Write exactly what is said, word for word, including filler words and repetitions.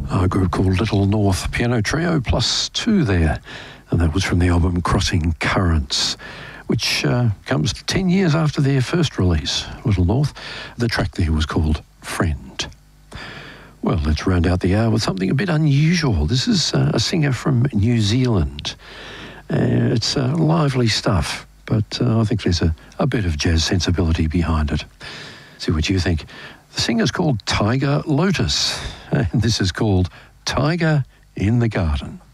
A group called Little North Piano Trio plus two there, and that was from the album Crossing Currents, which uh, comes ten years after their first release, Little North. The track there was called Friend. Well, let's round out the hour with something a bit unusual. This is uh, a singer from New Zealand. Uh, it's uh, lively stuff, but uh, I think there's a, a bit of jazz sensibility behind it. See what you think. The singer's called Tiger Lotus, and this is called Tiger in the Garden.